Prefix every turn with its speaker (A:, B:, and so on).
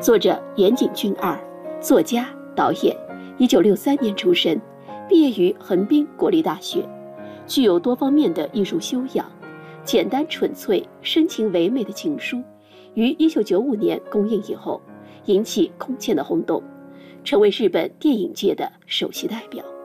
A: 作者岩井俊二，作家、导演，1963年出生，毕业于横滨国立大学，具有多方面的艺术修养。简单纯粹、深情唯美的情书，于1995年公映以后，引起空前的轰动，成为日本电影界的首席代表。